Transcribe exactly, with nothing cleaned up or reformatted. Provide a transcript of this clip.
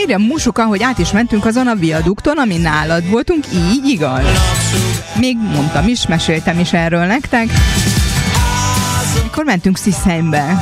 írja Musuka, hogy át is mentünk azon a viadukton, ami nálad voltunk, így igaz? Még mondtam is, meséltem is erről nektek. Mikor mentünk Sziszánybe.